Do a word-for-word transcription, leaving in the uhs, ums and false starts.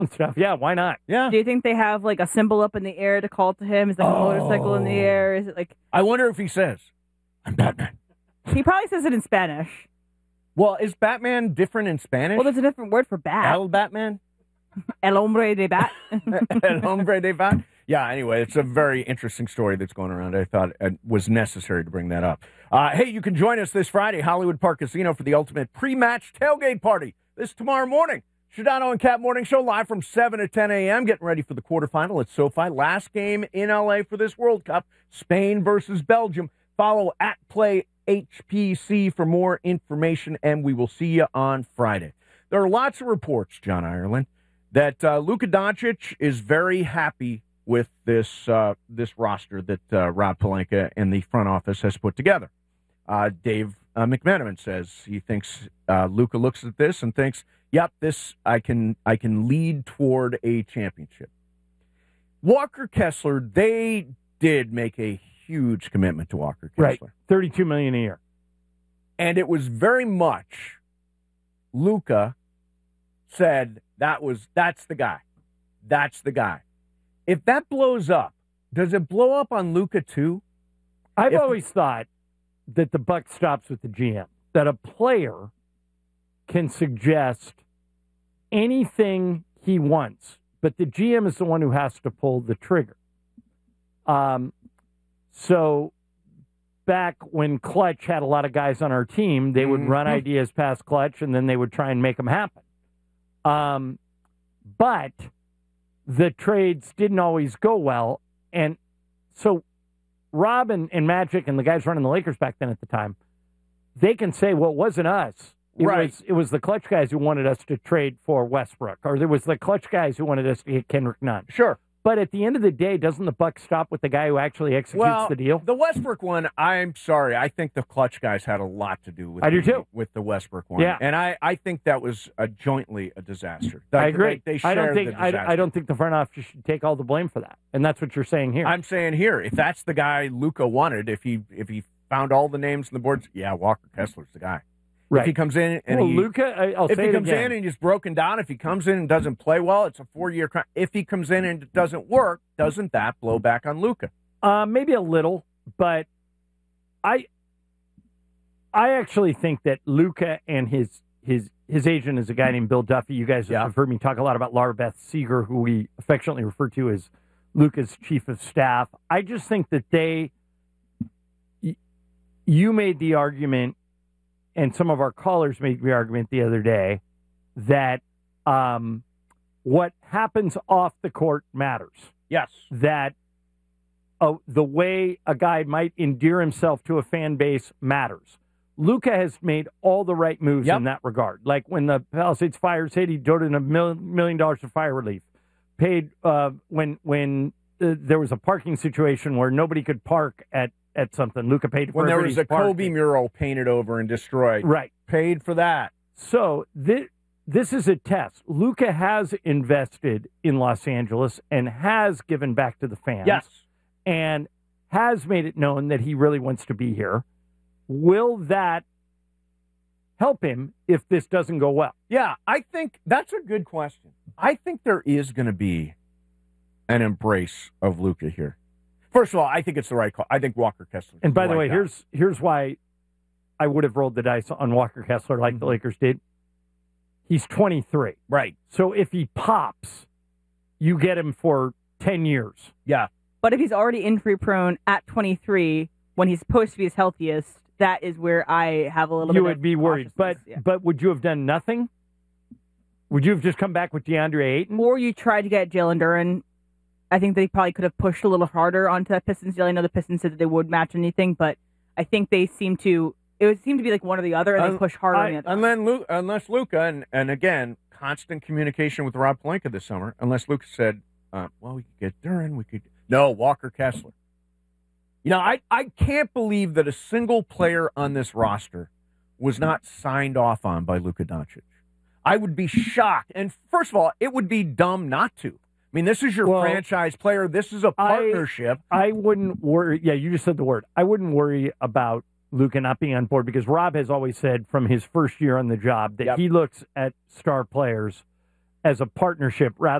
and stuff. Yeah, why not? Yeah. Do you think they have like a symbol up in the air to call to him? Is like a Oh. motorcycle in the air? Is it like I wonder if he says, I'm Batman. he probably says it in Spanish? Well, is Batman different in Spanish? Well, there's a different word for bat. El Batman? El hombre de bat. El hombre de bat? Yeah, anyway, it's a very interesting story that's going around. I thought it was necessary to bring that up. Uh, hey, you can join us this Friday, Hollywood Park Casino, for the ultimate pre-match tailgate party. This tomorrow morning. Shadano and Cap Morning Show live from seven to ten a.m. Getting ready for the quarterfinal at SoFi. Last game in L A for this World Cup. Spain versus Belgium. Follow at Play H P C for more information, and we will see you on Friday. There are lots of reports, John Ireland, that uh, Luka Doncic is very happy with this uh, this roster that uh, Rob Pelinka and the front office has put together. Uh, Dave uh, McMenamin says he thinks uh, Luka looks at this and thinks, "Yep, this I can I can lead toward a championship." Walker Kessler, they did make a huge commitment to Walker Kessler, Right, thirty-two million dollars a year, and it was very much Luka said that was that's the guy, that's the guy. If that blows up, does it blow up on Luka too? I've If- always thought that the buck stops with the G M, that a player can suggest anything he wants, but the G M is the one who has to pull the trigger. Um, so back when Clutch had a lot of guys on our team, they would run Mhm. ideas past Clutch, and then they would try and make them happen. Um, but the trades didn't always go well, and so Rob and, and Magic and the guys running the Lakers back then at the time, they can say, well, it wasn't us. It Right. was it was the Clutch guys who wanted us to trade for Westbrook, or there was the Clutch guys who wanted us to get Kendrick Nunn. Sure. But at the end of the day, doesn't the buck stop with the guy who actually executes Well, the deal? the Westbrook one, I'm sorry. I think the Clutch guys had a lot to do with I do the, too. with the Westbrook one. Yeah. And I, I think that was a jointly a disaster. I Like, agree. They, they I don't shared think the I, disaster. I don't think the front office should take all the blame for that, and that's what you're saying here. I'm saying here, if that's the guy Luka wanted, if he if he found all the names on the boards, yeah, Walker Kessler's the guy. right. If he comes in and well, he, Luka, I, I'll if say he it comes again. in and he's broken down, if he comes in and doesn't play well, it's a four-year crime. If he comes in and it doesn't work, doesn't that blow back on Luka? Uh, maybe a little, but I I actually think that Luka and his his his agent is a guy named Bill Duffy. You guys Yeah. have heard me talk a lot about Laura Beth Seeger, who we affectionately refer to as Luka's chief of staff. I just think that they y- you made the argument, and some of our callers made the argument the other day, that um, what happens off the court matters. Yes. That uh, the way a guy might endear himself to a fan base matters. Luka has made all the right moves Yep. in that regard. Like when the Palisades fires hit, he donated a mil- million dollars to fire relief. Paid uh, when when uh, there was a parking situation where nobody could park at, at something. Luka paid for When there was everybody's a Kobe parking. mural painted over and destroyed, Right. paid for that. So this, this is a test. Luka has invested in Los Angeles and has given back to the fans. Yes. And has made it known that he really wants to be here. Will that help him if this doesn't go well? Yeah, I think that's a good question. I think there is going to be an embrace of Luka here. First of all, I think it's the right call. I think Walker Kessler. And by the right way, guy. here's here's why I would have rolled the dice on Walker Kessler like the Lakers did. He's twenty-three. Right. So if he pops, you get him for ten years. Yeah. But if he's already injury prone at twenty-three, when he's supposed to be his healthiest, that is where I have a little You bit would of be worried. But cautiousness, yeah. but would you have done nothing? Would you have just come back with DeAndre Ayton? Or you tried to get Jalen Duren. I think they probably could have pushed a little harder onto that Pistons deal. I know the Pistons said that they would match anything, but I think they seem to. It would seem to be like one or the other, and Un- they push harder. I- on the other. unless, Lu- unless Luka, and, and again, constant communication with Rob Pelinka this summer, unless Luka said, uh, well, we could get Duren, we could. No, Walker Kessler. You know, I, I can't believe that a single player on this roster was not signed off on by Luka Doncic. I would be shocked. And first of all, it would be dumb not to. I mean, this is your Well, franchise player. This is a I- partnership. I wouldn't worry. Yeah, you just said the word. I wouldn't worry about Luka not being on board because Rob has always said from his first year on the job that Yep. he looks at star players as a partnership rather